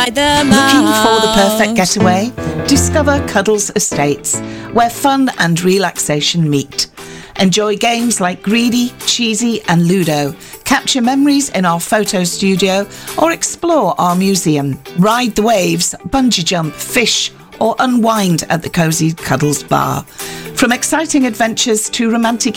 ride them Looking out. for the perfect getaway? Discover Cuddles Estates, where fun and relaxation meet. Enjoy games like Greedy, Cheesy and Ludo. Capture memories in our photo studio or explore our museum. Ride the waves, bungee jump, fish or unwind at the Cosy Cuddles Bar. From exciting adventures to romantic